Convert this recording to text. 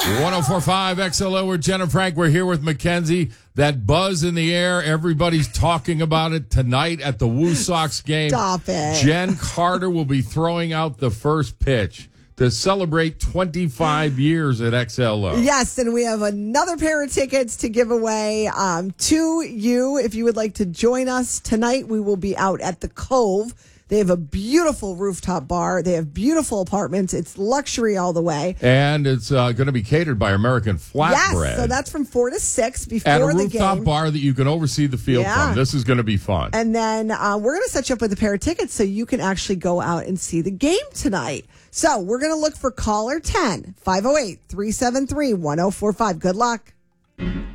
1045 XLO, we're Jen and Frank. We're here with Mackenzie. That buzz in the air, everybody's talking about it tonight at the Woo Sox game. Stop it. Jen Carter will be throwing out the first pitch to celebrate 25 years at XLO. Yes, and we have another pair of tickets to give away to you. If you would like to join us tonight, we will be out at the Cove. They have a beautiful rooftop bar. They have beautiful apartments. It's luxury all the way. And it's going to be catered by American Flatbread. Yes, so that's from 4 to 6 before at a the rooftop game. bar that you can oversee the field from. This is going to be fun. And then we're going to set you up with a pair of tickets so you can actually go out and see the game tonight. So we're going to look for caller 10, 508-373-1045. Good luck.